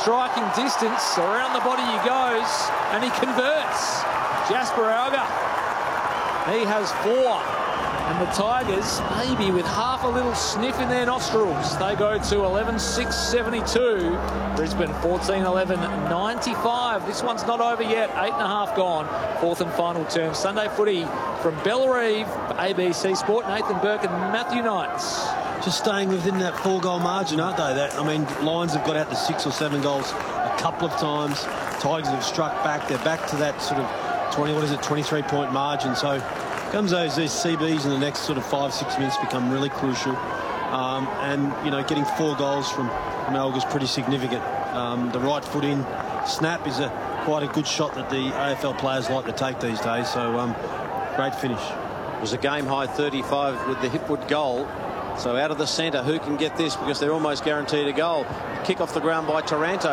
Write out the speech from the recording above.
striking distance. Around the body he goes, and he converts. Jasper Alga, he has 4. And the Tigers, maybe with half a little sniff in their nostrils, they go to 11-6-72. Brisbane 14-11-95. This one's not over yet. 8.5 gone. Fourth and final term. Sunday footy from Bellerive, ABC Sport. Nathan Burke and Matthew Knights. Just staying within that 4-goal margin, aren't they? Lions have got out to 6 or 7 goals a couple of times. Tigers have struck back. They're back to that sort of 23-point margin. So comes these CBs in the next sort of 5-6 minutes become really crucial. And, you know, getting 4 goals from Alga is pretty significant. The right foot in snap is quite a good shot that the AFL players like to take these days. So great finish. It was a game-high 35 with the Hipwood goal. So out of the centre, who can get this? Because they're almost guaranteed a goal. Kick off the ground by Taranto.